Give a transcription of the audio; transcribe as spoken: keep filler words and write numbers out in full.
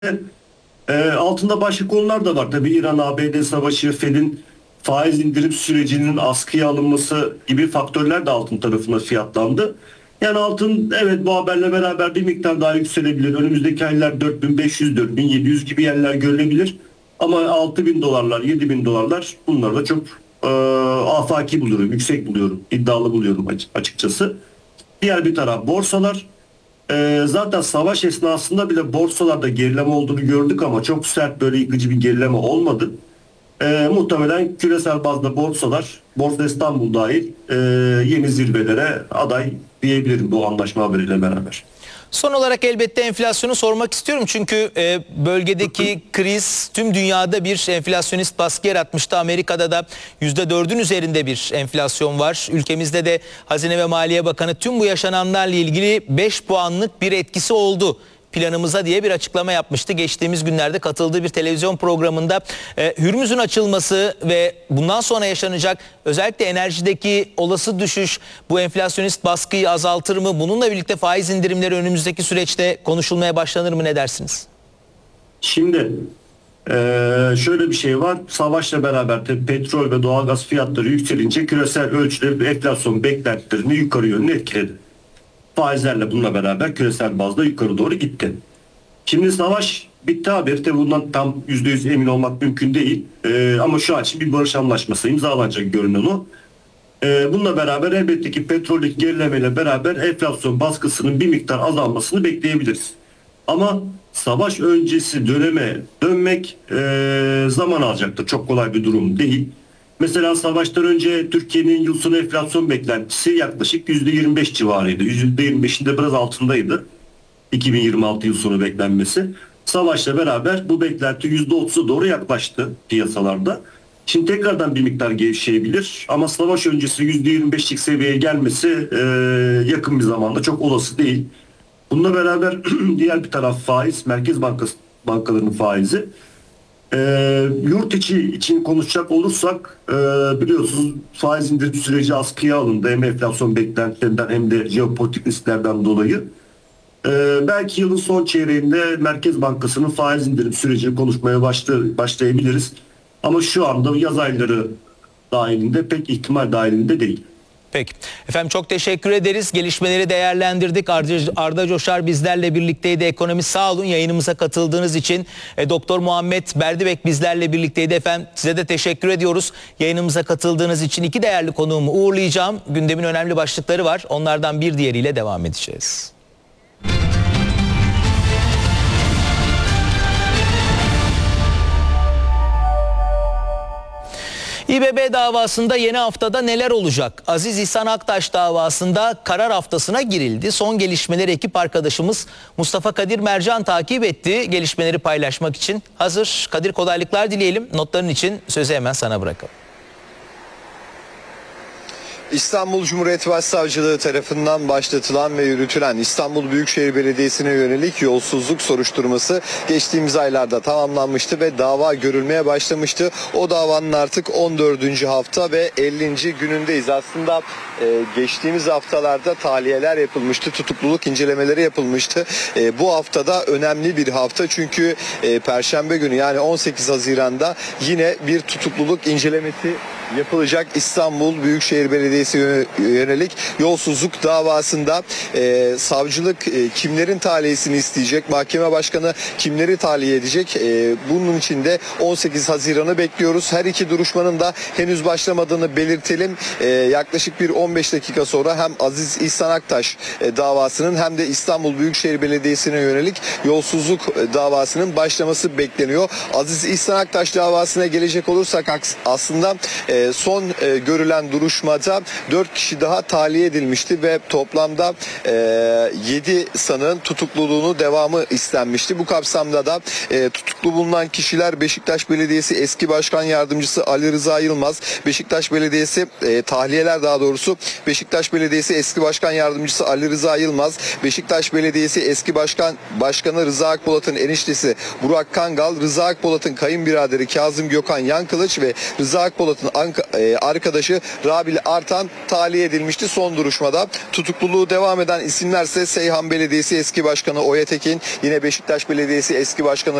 E, altında başka konular da var. Tabii İran-A B D savaşı, Fed'in faiz indirim sürecinin askıya alınması gibi faktörler de altın tarafına fiyatlandı. Yani altın evet bu haberle beraber bir miktar daha yükselebilir. Önümüzdeki aylar dört bin beş yüz dört bin yedi yüz gibi yerler görülebilir. Ama altı bin dolarlar, yedi bin dolarlar bunları da çok e, afaki buluyorum, yüksek buluyorum, iddialı buluyorum açıkçası. Diğer bir taraf borsalar. Ee, zaten savaş esnasında bile borsalarda gerileme olduğunu gördük ama çok sert böyle yıkıcı bir gerileme olmadı. Ee, muhtemelen küresel bazda borsalar, Borsa İstanbul dahil e, yeni zirvelere aday diyebilirim bu anlaşma haberiyle beraber. Son olarak elbette enflasyonu sormak istiyorum. Çünkü e, bölgedeki kriz tüm dünyada bir enflasyonist baskı yaratmıştı. Amerika'da da yüzde dördün üzerinde bir enflasyon var. Ülkemizde de Hazine ve Maliye Bakanı tüm bu yaşananlarla ilgili beş puanlık bir etkisi oldu planımıza diye bir açıklama yapmıştı. Geçtiğimiz günlerde katıldığı bir televizyon programında e, Hürmüz'ün açılması ve bundan sonra yaşanacak özellikle enerjideki olası düşüş bu enflasyonist baskıyı azaltır mı? Bununla birlikte faiz indirimleri önümüzdeki süreçte konuşulmaya başlanır mı? Ne dersiniz? Şimdi e, şöyle bir şey var. Savaşla beraber tabii petrol ve doğalgaz fiyatları yükselince küresel ölçüde enflasyon beklentilerini yukarı yönlü etkiledi. Faizlerle bununla beraber küresel bazda yukarı doğru gitti. Şimdi savaş bitti haberi, tabi bundan tam yüzde yüz emin olmak mümkün değil. Ee, ama şu an için bir barış anlaşması imzalanacak görünen o. Ee, bununla beraber elbette ki petroldeki gerilemeyle beraber enflasyon baskısının bir miktar azalmasını bekleyebiliriz. Ama savaş öncesi döneme dönmek e, zaman alacaktır. Çok kolay bir durum değil. Mesela savaştan önce Türkiye'nin yıl sonu enflasyon beklentisi yaklaşık yüzde yirmi beş civarıydı. yüzde yirmi beşin de biraz altındaydı. iki bin yirmi altı yıl sonu beklenmesi. Savaşla beraber bu beklenti yüzde otuza doğru yaklaştı piyasalarda. Şimdi tekrardan bir miktar gevşeyebilir ama savaş öncesi yüzde yirmi beşlik seviyeye gelmesi e, yakın bir zamanda çok olası değil. Bununla beraber diğer bir taraf faiz, Merkez Bankası bankalarının faizi. E, yurt içi için konuşacak olursak e, biliyorsunuz faiz indirim süreci askıya alındı. Hem enflasyon beklentilerinden hem de jeopolitik risklerden dolayı. Ee, belki yılın son çeyreğinde Merkez Bankası'nın faiz indirim sürecini konuşmaya başla, başlayabiliriz. Ama şu anda yaz ayları dahilinde pek ihtimal dahilinde değil. Peki. Efendim çok teşekkür ederiz. Gelişmeleri değerlendirdik. Arda, Arda Coşar bizlerle birlikteydi. Ekonomi sağ olun yayınımıza katıldığınız için. E, Doktor Muhammed Berdibek bizlerle birlikteydi. Efendim size de teşekkür ediyoruz. Yayınımıza katıldığınız için iki değerli konuğumu uğurlayacağım. Gündemin önemli başlıkları var. Onlardan bir diğeriyle devam edeceğiz. İBB davasında yeni haftada neler olacak? Aziz İhsan Aktaş davasında karar haftasına girildi. Son gelişmeleri ekip arkadaşımız Mustafa Kadir Mercan takip etti. Gelişmeleri paylaşmak için hazır. Kadir kolaylıklar dileyelim. Notların için sözü hemen sana bırakalım. İstanbul Cumhuriyet Başsavcılığı tarafından başlatılan ve yürütülen İstanbul Büyükşehir Belediyesi'ne yönelik yolsuzluk soruşturması geçtiğimiz aylarda tamamlanmıştı ve dava görülmeye başlamıştı. O davanın artık on dördüncü hafta ve ellinci günündeyiz. Aslında e, geçtiğimiz haftalarda tahliyeler yapılmıştı, tutukluluk incelemeleri yapılmıştı. E, bu haftada önemli bir hafta çünkü e, Perşembe günü yani on sekiz Haziran'da yine bir tutukluluk incelemesi yapılacak. İstanbul Büyükşehir Belediyesi yönelik yolsuzluk davasında e, savcılık e, kimlerin tahliyesini isteyecek, mahkeme başkanı kimleri tahliye edecek, e, bunun için de on sekiz Haziran'ı bekliyoruz. Her iki duruşmanın da henüz başlamadığını belirtelim. E, yaklaşık bir on beş dakika sonra hem Aziz İhsan Aktaş e, davasının hem de İstanbul Büyükşehir Belediyesi'ne yönelik yolsuzluk e, davasının başlaması bekleniyor. Aziz İhsan Aktaş davasına gelecek olursak aslında e, son e, görülen duruşmada dört kişi daha tahliye edilmişti ve toplamda e, yedi sanığın tutukluluğunu devamı istenmişti. Bu kapsamda da e, tutuklu bulunan kişiler Beşiktaş Belediyesi eski başkan yardımcısı Ali Rıza Yılmaz, Beşiktaş Belediyesi e, tahliyeler daha doğrusu Beşiktaş Belediyesi eski başkan yardımcısı Ali Rıza Yılmaz, Beşiktaş Belediyesi eski başkan başkanı Rıza Akpolat'ın eniştesi Burak Kangal, Rıza Akpolat'ın kayınbiraderi Kazım Gökhan Yankılıç ve Rıza Akpolat'ın Ankara bank e, arkadaşı Rabil Artan tahliye edilmişti son duruşmada. Tutukluluğu devam eden isimlerse Seyhan Belediyesi eski başkanı Oya Tekin, yine Beşiktaş Belediyesi eski başkanı